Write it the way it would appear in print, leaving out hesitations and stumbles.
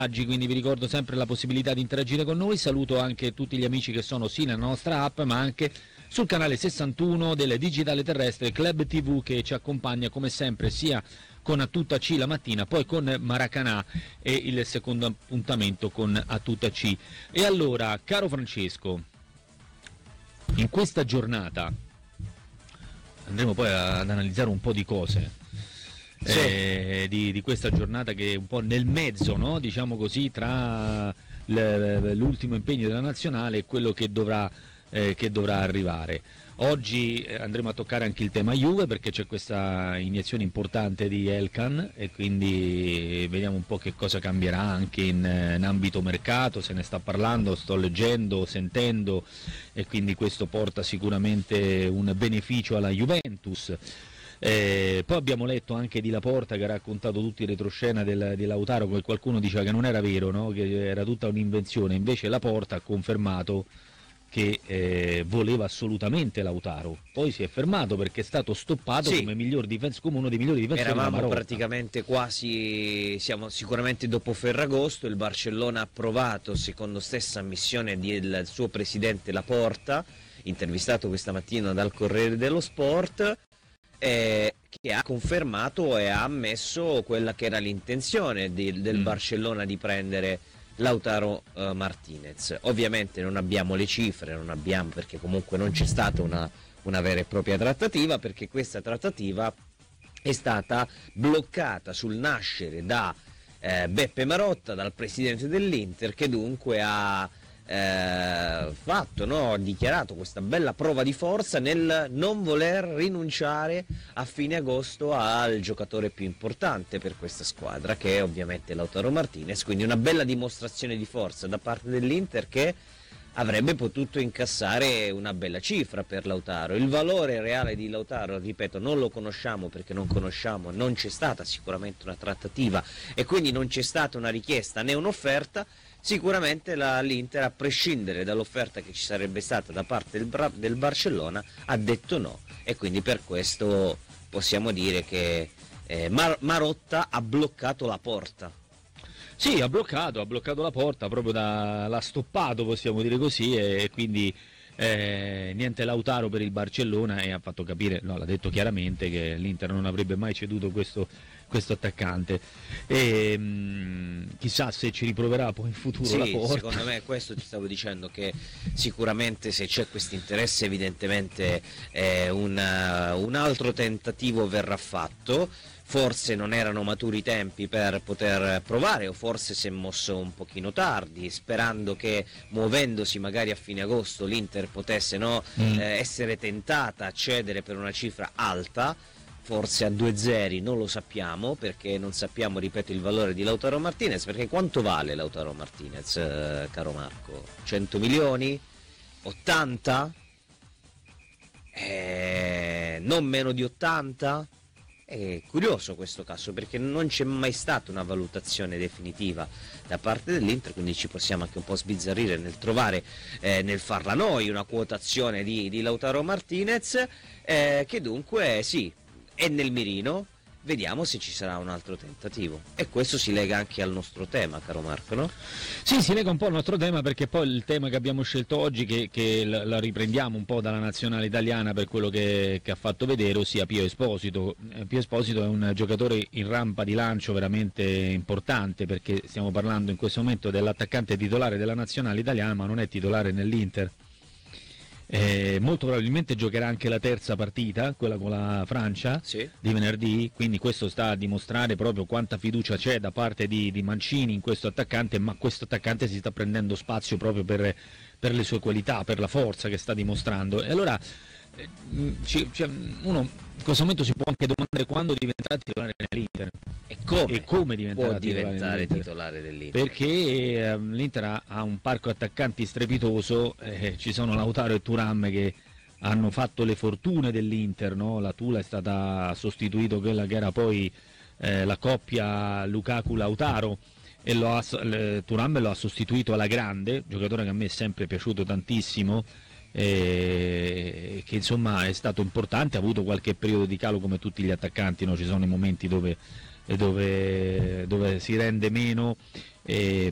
quindi vi ricordo sempre la possibilità di interagire con noi. Saluto anche tutti gli amici che sono sì nella nostra app, ma anche sul canale 61 del Digitale Terrestre Club TV, che ci accompagna come sempre sia con A Tutta C la mattina, poi con Maracanã e il secondo appuntamento con A Tutta C. E allora, caro Francesco, in questa giornata andremo poi ad analizzare un po' di cose. Sì. Di questa giornata che è un po' nel mezzo, no? Diciamo così, tra l'ultimo impegno della nazionale e quello che dovrà arrivare. Oggi andremo a toccare anche il tema Juve, perché c'è questa iniezione importante di Elkan e quindi vediamo un po' che cosa cambierà anche in ambito mercato. Se ne sta parlando, sto leggendo, sentendo, e quindi questo porta sicuramente un beneficio alla Juventus. Poi abbiamo letto anche di Laporta che ha raccontato tutti i retroscena di Lautaro, che qualcuno diceva che non era vero, no? Che era tutta un'invenzione. Invece Laporta ha confermato che voleva assolutamente Lautaro, poi si è fermato perché è stato stoppato come miglior come uno dei migliori difensori. Eravamo praticamente quasi, siamo sicuramente dopo Ferragosto. Il Barcellona ha approvato, secondo stessa ammissione del suo presidente Laporta, intervistato questa mattina dal Corriere dello Sport, che ha confermato e ha ammesso quella che era l'intenzione del Barcellona di prendere Lautaro Martinez. Ovviamente non abbiamo le cifre, perché comunque non c'è stata una vera e propria trattativa, perché questa trattativa è stata bloccata sul nascere da Beppe Marotta, dal presidente dell'Inter, che dunque ha dichiarato questa bella prova di forza nel non voler rinunciare a fine agosto al giocatore più importante per questa squadra, che è ovviamente Lautaro Martinez. Quindi una bella dimostrazione di forza da parte dell'Inter, che avrebbe potuto incassare una bella cifra per Lautaro. Il valore reale di Lautaro, ripeto, non lo conosciamo, perché non c'è stata sicuramente una trattativa e quindi non c'è stata una richiesta né un'offerta. Sicuramente l'Inter, a prescindere dall'offerta che ci sarebbe stata da parte del Barcellona, ha detto no, e quindi per questo possiamo dire che Marotta ha bloccato la porta. Sì, ha bloccato la porta, proprio l'ha stoppato, possiamo dire così, e quindi niente Lautaro per il Barcellona, e ha fatto capire, l'ha detto chiaramente, che l'Inter non avrebbe mai ceduto questo attaccante, e chissà se ci riproverà poi in futuro la porta. Secondo me questo ti stavo dicendo, che sicuramente se c'è questo interesse evidentemente un altro tentativo verrà fatto. Forse non erano maturi i tempi per poter provare, o forse si è mosso un pochino tardi, sperando che, muovendosi magari a fine agosto, l'Inter potesse essere tentata a cedere per una cifra alta, forse a 2-0, non lo sappiamo, perché non sappiamo, ripeto, il valore di Lautaro Martinez. Perché quanto vale Lautaro Martinez, caro Marco? 100 milioni? 80? Non meno di 80? È curioso questo caso, perché non c'è mai stata una valutazione definitiva da parte dell'Inter, quindi ci possiamo anche un po' sbizzarrire nel trovare, nel farla noi, una quotazione di Lautaro Martinez, che dunque sì, è nel mirino. Vediamo se ci sarà un altro tentativo, e questo si lega anche al nostro tema, caro Marco, no? Sì, si lega un po' al nostro tema, perché poi il tema che abbiamo scelto oggi, che la riprendiamo un po' dalla nazionale italiana per quello che ha fatto vedere, ossia Pio Esposito. Pio Esposito è un giocatore in rampa di lancio veramente importante, perché stiamo parlando in questo momento dell'attaccante titolare della nazionale italiana, ma non è titolare nell'Inter. Molto probabilmente giocherà anche la terza partita, quella con la Francia, di venerdì, quindi questo sta a dimostrare proprio quanta fiducia c'è da parte di Mancini in questo attaccante, ma questo attaccante si sta prendendo spazio proprio per le sue qualità, per la forza che sta dimostrando. E allora uno in questo momento si può anche domandare quando diventerà titolare nell'Inter e come diventerà titolare dell'Inter, perché l'Inter ha un parco attaccanti strepitoso, ci sono Lautaro e Thuram che hanno fatto le fortune dell'Inter, no? La Tula è stata sostituito quella che era poi la coppia Lukaku-Lautaro, e Thuram lo ha sostituito alla grande, giocatore che a me è sempre piaciuto tantissimo, che insomma è stato importante, ha avuto qualche periodo di calo come tutti gli attaccanti, no? Ci sono i momenti dove dove si rende meno